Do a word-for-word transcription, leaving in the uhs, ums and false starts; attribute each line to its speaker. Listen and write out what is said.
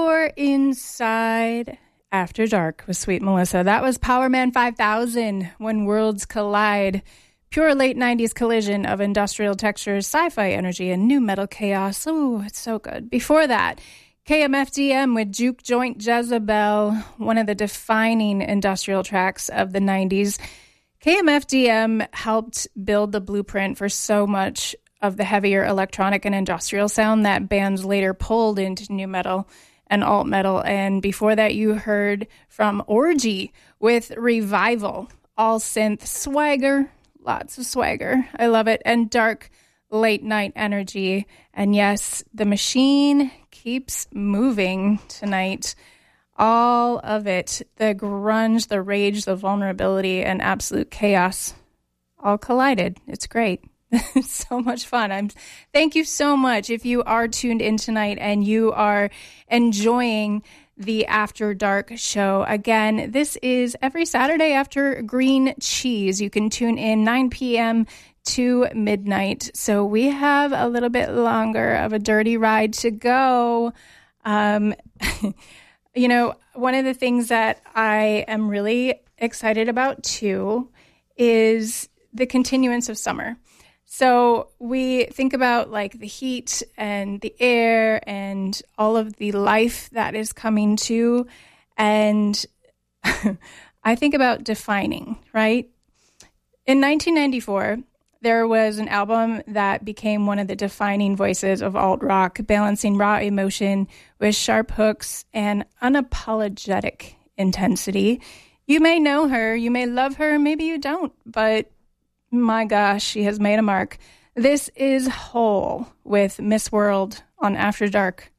Speaker 1: You're inside After Dark with Sweet Melissa. That was Power Man five thousand, When Worlds Collide. Pure late nineties collision of industrial textures, sci-fi energy, and new metal chaos. Ooh, it's so good. Before that, K M F D M with Juke Joint Jezebel, one of the defining industrial tracks of the nineties. K M F D M helped build the blueprint for so much of the heavier electronic and industrial sound that bands later pulled into new metal and alt metal. And before that, you heard from Orgy with Revival, all synth swagger, lots of swagger. I love it. And dark late night energy. And yes, the machine keeps moving tonight. All of it, the grunge, the rage, the vulnerability, and absolute chaos all collided. It's great. It's so much fun. I'm thank you so much if you are tuned in tonight and you are enjoying the After Dark show. Again, this is every Saturday after Green Cheese. You can tune in nine p.m. to midnight. So we have a little bit longer of a dirty ride to go. Um, you know, one of the things that I am really excited about too is the continuance of summer. So we think about like the heat and the air and all of the life that is coming to. And I think about defining, right? In nineteen ninety-four, there was an album that became one of the defining voices of alt rock, balancing raw emotion with sharp hooks and unapologetic intensity. You may know her, you may love her, maybe you don't, but my gosh, she has made a mark. This is Hole with Miss World on After Dark.